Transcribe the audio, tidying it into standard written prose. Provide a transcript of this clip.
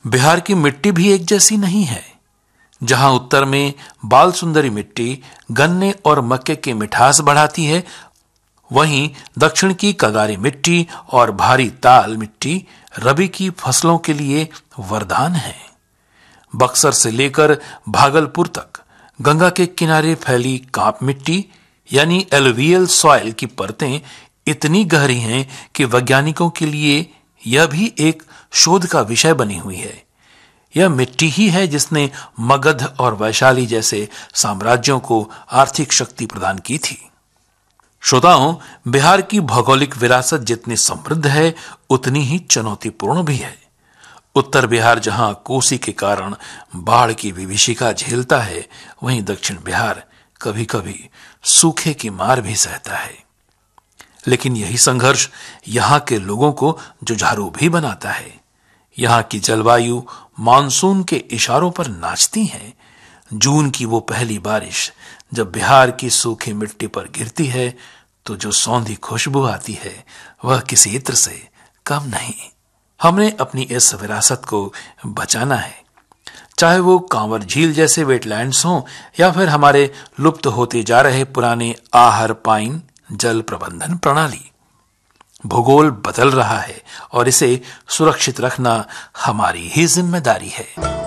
बिहार की मिट्टी भी एक जैसी नहीं है। जहां उत्तर में बाल सुंदरी मिट्टी गन्ने और मक्के की मिठास बढ़ाती है, वहीं दक्षिण की कगारी मिट्टी और भारी ताल मिट्टी रबी की फसलों के लिए वरदान है। बक्सर से लेकर भागलपुर तक गंगा के किनारे फैली कांप मिट्टी यानी एलुवियल सॉइल की परतें इतनी गहरी हैं कि वैज्ञानिकों के लिए यह भी एक शोध का विषय बनी हुई है। यह मिट्टी ही है जिसने मगध और वैशाली जैसे साम्राज्यों को आर्थिक शक्ति प्रदान की थी। श्रोताओं, बिहार की भौगोलिक विरासत जितनी समृद्ध है उतनी ही चुनौतीपूर्ण भी है। उत्तर बिहार जहां कोसी के कारण बाढ़ की विभीषिका झेलता है, वहीं दक्षिण बिहार कभी कभी सूखे की मार भी सहता है। लेकिन यही संघर्ष यहां के लोगों को जुझारू भी बनाता है। यहां की जलवायु मानसून के इशारों पर नाचती है। जून की वो पहली बारिश जब बिहार की सूखी मिट्टी पर गिरती है तो जो सौंधी खुशबू आती है वह किसी इत्र से कम नहीं। हमने अपनी इस विरासत को बचाना है, चाहे वो कांवर झील जैसे वेटलैंड्स हों या फिर हमारे लुप्त होते जा रहे पुराने आहर पाइन जल प्रबंधन प्रणाली। भूगोल बदल रहा है और इसे सुरक्षित रखना हमारी ही जिम्मेदारी है।